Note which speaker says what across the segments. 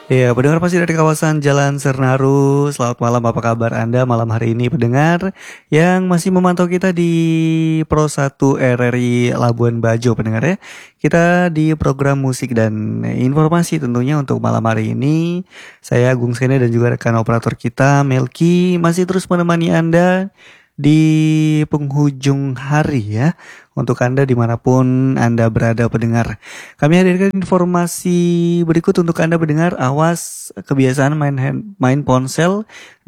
Speaker 1: Ya, pendengar masih dari kawasan Jalan Sernaru. Selamat malam, apa kabar Anda malam hari ini pendengar yang masih memantau kita di Pro 1 RRI Labuan Bajo pendengar ya. Kita di program musik dan informasi tentunya untuk malam hari ini. Saya Agung Sene dan juga rekan operator kita Melki masih terus menemani Anda di penghujung hari ya. Untuk Anda dimanapun Anda berada pendengar, kami hadirkan informasi berikut untuk Anda pendengar. Awas kebiasaan main ponsel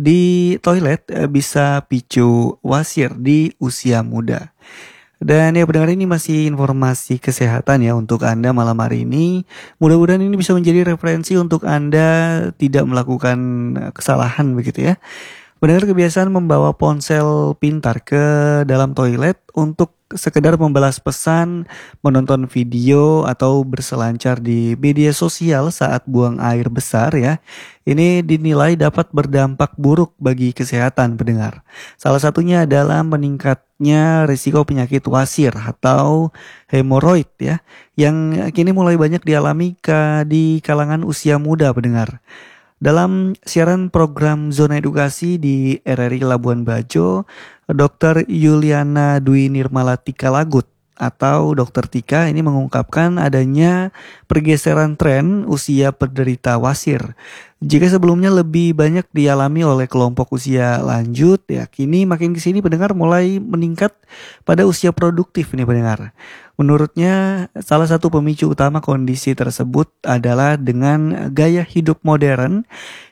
Speaker 1: di toilet bisa picu wasir di usia muda. Dan ya pendengar, ini masih informasi kesehatan ya untuk Anda malam hari ini. Mudah-mudahan ini bisa menjadi referensi untuk Anda tidak melakukan kesalahan begitu ya. Pendengar, kebiasaan membawa ponsel pintar ke dalam toilet untuk sekedar membalas pesan, menonton video, atau berselancar di media sosial saat buang air besar ya. Ini dinilai dapat berdampak buruk bagi kesehatan pendengar. Salah satunya adalah meningkatnya risiko penyakit wasir atau hemoroid ya, yang kini mulai banyak dialami di kalangan usia muda pendengar. Dalam siaran program Zona Edukasi di RRI Labuan Bajo, Dr. Yuliana Dwi Nirmala Tika Lagut atau Dr. Tika ini mengungkapkan adanya pergeseran tren usia penderita wasir. Jika sebelumnya lebih banyak dialami oleh kelompok usia lanjut, ya kini makin kesini pendengar mulai meningkat pada usia produktif nih pendengar. Menurutnya salah satu pemicu utama kondisi tersebut adalah dengan gaya hidup modern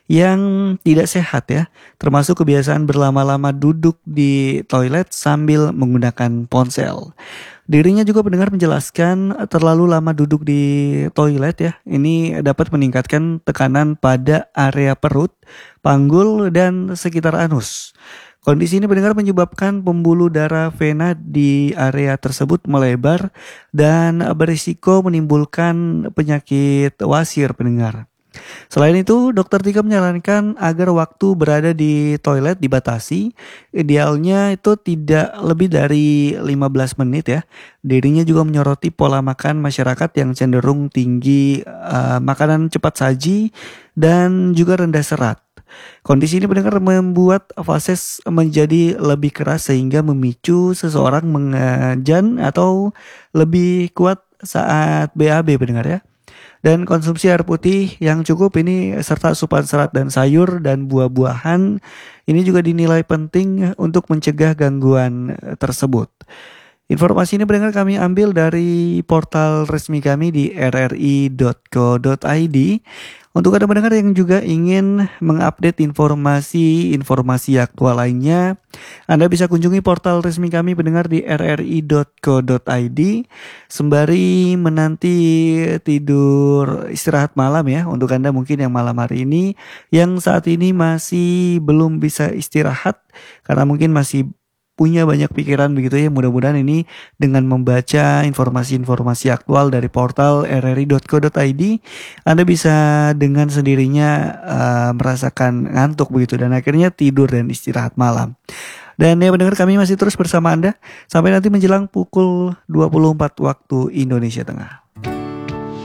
Speaker 1: yang tidak sehat ya, termasuk kebiasaan berlama-lama duduk di toilet sambil menggunakan ponsel. Dirinya juga pendengar menjelaskan terlalu lama duduk di toilet ya, ini dapat meningkatkan tekanan pada area perut, panggul, dan sekitar anus. Kondisi ini pendengar menyebabkan pembuluh darah vena di area tersebut melebar dan berisiko menimbulkan penyakit wasir pendengar. Selain itu, Dokter Tika menyarankan agar waktu berada di toilet dibatasi. Idealnya itu tidak lebih dari 15 menit ya. Dirinya juga menyoroti pola makan masyarakat yang cenderung tinggi makanan cepat saji dan juga rendah serat. Kondisi ini pendengar membuat fases menjadi lebih keras sehingga memicu seseorang mengajan atau lebih kuat saat BAB pendengar ya. Dan konsumsi air putih yang cukup ini serta asupan serat dan sayur dan buah-buahan ini juga dinilai penting untuk mencegah gangguan tersebut. Informasi ini pendengar kami ambil dari portal resmi kami di rri.co.id. Untuk Anda pendengar yang juga ingin mengupdate informasi aktual lainnya, Anda bisa kunjungi portal resmi kami pendengar di rri.co.id sembari menanti tidur istirahat malam ya. Untuk Anda mungkin yang malam hari ini yang saat ini masih belum bisa istirahat karena mungkin masih punya banyak pikiran begitu ya. Mudah-mudahan ini dengan membaca informasi-informasi aktual dari portal rri.co.id Anda bisa dengan sendirinya merasakan ngantuk begitu dan akhirnya tidur dan istirahat malam. Dan ya pendengar, kami masih terus bersama Anda sampai nanti menjelang pukul 24 waktu Indonesia Tengah.